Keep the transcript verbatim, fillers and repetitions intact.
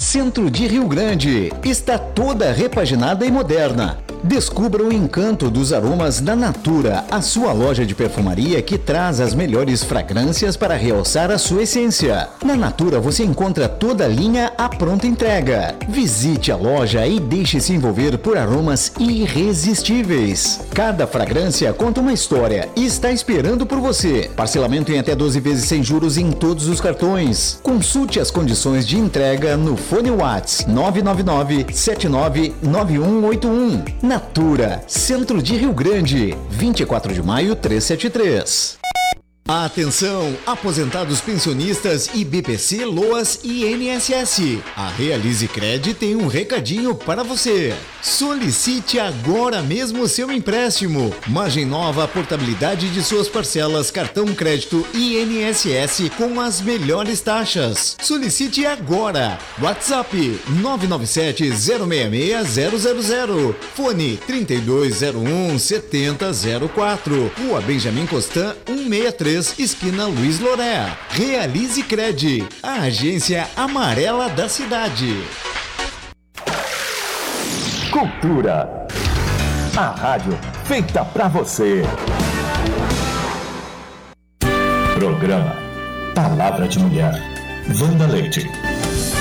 Centro de Rio Grande. Está toda repaginada e moderna. Descubra o encanto dos aromas da Natura, a sua loja de perfumaria que traz as melhores fragrâncias para realçar a sua essência. Na Natura você encontra toda a linha à pronta entrega. Visite a loja e deixe-se envolver por aromas irresistíveis. Cada fragrância conta uma história e está esperando por você. Parcelamento em até doze vezes sem juros em todos os cartões. Consulte as condições de entrega no fone WhatsApp nove nove nove, sete nove nove um oito um. Natura, Centro de Rio Grande, vinte e quatro de maio, trezentos e setenta e três. Atenção, aposentados pensionistas I B P C, LOAS e I N S S. A Realize Cred tem um recadinho para você. Solicite agora mesmo seu empréstimo. Margem nova, portabilidade de suas parcelas, cartão crédito e I N S S com as melhores taxas. Solicite agora. WhatsApp nove nove sete, zero seis seis, zero zero zero. Fone trinta e dois zero um, setenta zero quatro. Rua Benjamin Constant, cento e sessenta e três. Esquina Luiz Loré. Realize Cred, a agência amarela da cidade. Cultura. A rádio feita pra você. Programa Palavra de Mulher. Wanda Leite.